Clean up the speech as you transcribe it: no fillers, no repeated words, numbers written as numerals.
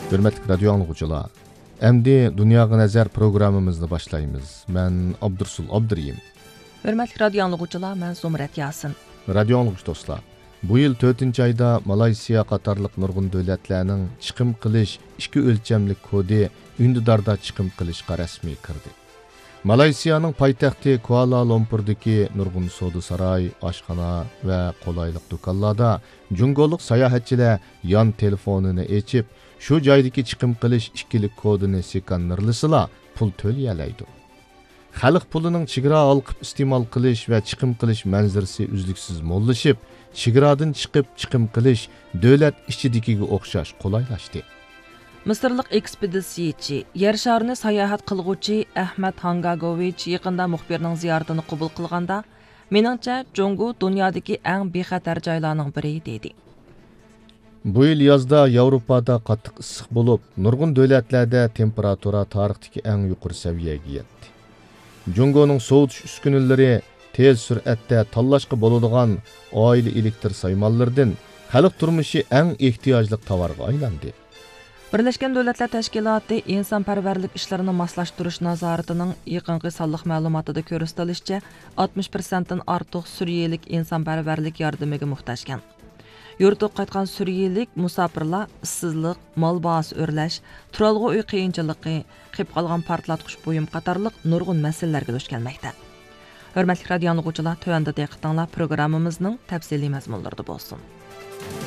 Hürmetli radyo anlıqçılar, əmdi Dünyaya Nəzər proqramımızı başlayımız. Mən Abdursul Abduriyim. Hürmetli radyo anlıqçılar, mən Zumrat Yasin. Radyo anlıqçı dostlar, bu yıl 4. ayda Malaysiya qatarlıq nurgun dövlətlərinin çıxım qilish iki ölçəmlik kodi ündidarda çıxım qilishqa rəsmi kirdi. Malaysiyanın paytaxtı Kuala Lumpurdaki nurgun sodu saray, aşxana və qolaylık dükanlarda cungoluq sayahatçilar yan telefonunu açıp şu joydagi chiqim qilish ikkilik kodini sekanirlisila pul to'layalaydi. Xalq pulining chegara olqib iste'mol qilish va chiqim qilish manzarasi uzluksiz mo'llashib, chegaradan chiqib chiqim qilish davlat ichidagiga o'xshash qulaylashdi. Misrlik ekspeditsiyachi, yer sharini sayohat qilguvchi Ahmad Hangagovich yaqinda muxbirning ziyoratini qabul qilganda, meningcha Jungo dunyodagi eng bexatar joylarning biri dedi. Bu yil yozda Yevropada qattiq issiq bo'lib, nurg'un davlatlarda temperatura tarixdagi eng yuqori saviyaga yetdi. Jungoning sovutish uskunalari tez sur'atda tanlashga bo'ladigan oila elektr saymonlaridan xalq turmushi eng ehtiyojli tovarga aylandi. Birleşken Devletler Teşkilatı insonparvarlik ishlarini moslashtirish nazoratining yaqinqi sonliq ma'lumotida ko'rsatilishicha 60%dan ortiq suriyalik insonparvarlik yordamiga muhtoj ekan. Yurtga qaytgan suriyalik musofirlar ishsizlik, mol bahasi o'rlash, turalg'i uy qiyinchiligi, qilib qolgan portlatqich buyum qatorliq nurg'un masalalarga duch kelmoqda. Hurmatli radio anglag'uvchilar, tövəndə diqqətinizlər proqramımızın təfsili məzmunlarında bo'lsin.